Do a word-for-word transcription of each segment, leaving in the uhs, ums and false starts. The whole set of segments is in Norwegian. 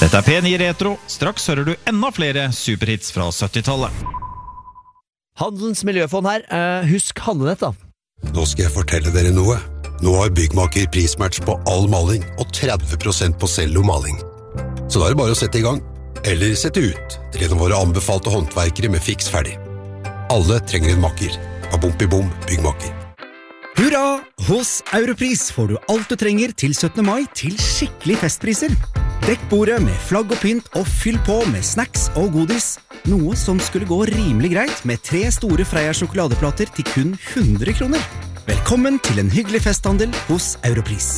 Dette er P ni Retro. Straks hører du enda flere superhits fra syttitallet. Handelens miljøfond her. Uh, husk handlenett da. Nå skal jeg fortelle dere noe. Nå har Byggmaker prismatch på all maling og tretti prosent på cellomaling. Så da er det bare å sette i gang. Eller sette ut til en av våre anbefalte håndverkere med fiks ferdig. Alle trenger en makker. Babompi-bom, Byggmaker. Hurra! Hos Europris får du alt du trenger til syttende mai til skikkelig festpriser. Dekk bordet med flagg og pynt og fyll på med snacks og godis. Noe som skulle gå rimelig greit med tre store Freia sjokoladeplater til kun hundre kroner. Velkommen til en hyggelig festhandel hos Europris.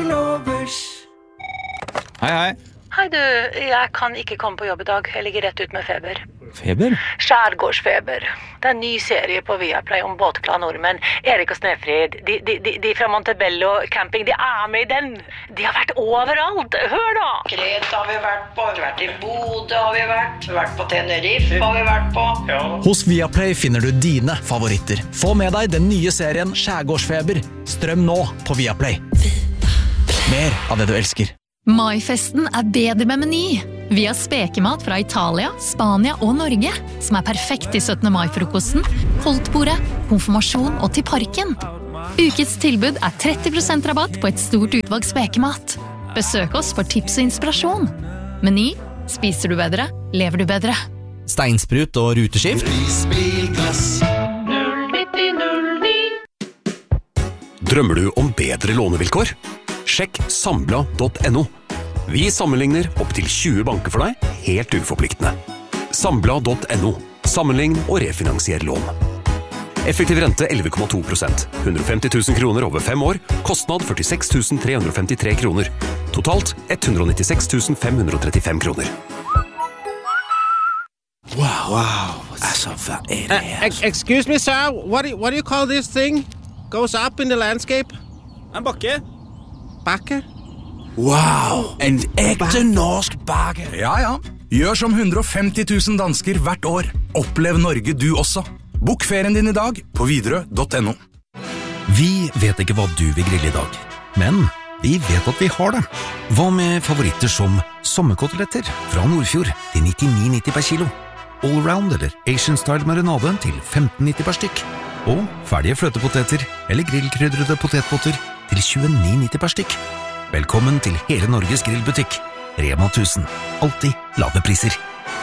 Hei, hei. Hei du, jeg kan ikke komme på jobb i dag. Jeg ligger rett ut med feber. Feber? Skjærgårdsfeber. Det er en ny serie på Viaplay om båtkla nordmenn. Erik og Snefrid, de, de, de, de fra Montebello camping, de er med i den. De har vært overalt. Hør da! Kreta har vi vært på, vi har vært i Bodø har vi vært, vi har vært på Tenerife har vi vært på. Ja. Hos Viaplay finner du dine favoritter. Få med deg den nye serien Skjærgårdsfeber. Strøm nå på Viaplay. Mer av det du elsker. Maifesten er bedre med Meny. Vi har spekemat fra Italia, Spania og Norge, som er perfekt til syttende mai-frokosten, koldtbordet, konfirmasjon og til parken. Ukets tilbud er tretti prosent rabatt på et stort utvalg spekemat. Besøk oss for tips og inspirasjon. Meny. Spiser du bedre, lever du bedre. Steinsprut og ruteskift. null nitti null ni. Drømmer du om bedre lånevilkår? Sjekk sambla punktum no. Vi sammenligner opp til tjue banker for deg, helt uforpliktende. Sambla punktum no. Sammenlign og refinansier lån. Effektiv rente elleve komma to prosent. hundre og femti tusen kroner over fem år. Kostnad førtiseks tusen tre hundre og femtitre kroner. Totalt hundre og nittiseks tusen fem hundre og trettifem kroner. Wow, wow. Altså, hva er det her? Uh, excuse me, sir. What do, you, what do you call this thing? Goes up in the landscape? En bakke. Bakke? Wow, en ekte norsk bakke. Ja, ja. Gjør som hundre og femti tusen dansker hvert år. Opplev Norge du også. Bok ferien din i dag på Widerøe punktum no. Vi vet ikke hva du vil grille i dag, men vi vet at vi har det. Hva med favoritter som sommerkoteletter fra Nordfjord til nittini nitti per kilo? Allround eller Asian style marinade til femten nitti per stykk? Og ferdige fløtepoteter eller grillkrydrede potetpotter til tjueni nitti per stykk. Velkommen til hele Norges grillbutikk. Rema tusen. Alltid lave priser.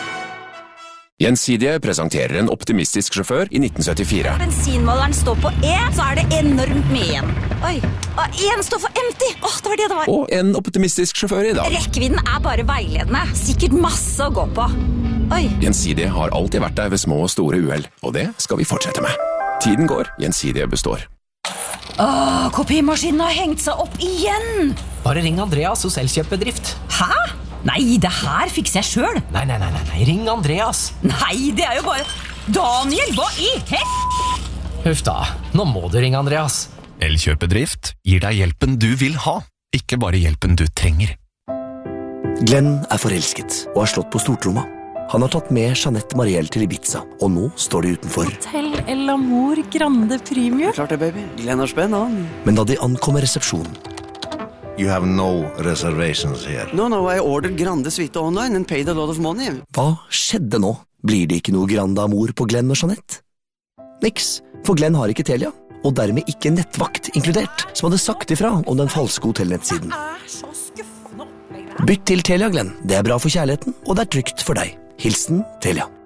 Gjensidige presenterer en optimistisk sjåfør i nitten syttifire. Bensinmåleren står på E, så er det enormt mye igjen. Oi, og en står for empty. Åh, det var det det var. Og en optimistisk sjåfør i dag. Rekkevidden er bare veiledende. Sikkert masse å gå på. Oi. Gjensidige har alltid vært der ved små og store uheld, og det skal vi fortsette med. Tiden går, Gjensidige består. Åh, kopimaskinen har hengt seg opp igjen. Bare ring Andreas hos Elkjøp-bedrift. Hæ? Nei, det her fikser jeg selv. Nei, nei, nei, nei, ring Andreas. Nei, det er jo bare... Daniel, hva i hel... Huff da, nå må du ringe Andreas. Elkjøp-bedrift gir deg hjelpen du vil ha, ikke bare hjelpen du trenger. Glenn er forelsket og har slått på stortromma. Han har tatt med Jeanette Marielle til Ibiza, og nå står de utenfor. Hotel El Amor Grande Premium. Klart det, baby. Glenn har spenn, han. Men da de ankommer resepsjonen... You have no reservations here. No, no, I ordered Grande Suite online and paid a lot of money. Hva skjedde nå? Blir det ikke noe Grande Amor på Glenn og Jeanette? Niks, for Glenn har ikke Telia, og dermed ikke nettvakt inkludert, som hadde sagt ifra om den falske hotellnettsiden. Bytt til Telia, Glenn. Det er bra for kjærligheten, og det er trygt for deg. Hilsen Telia.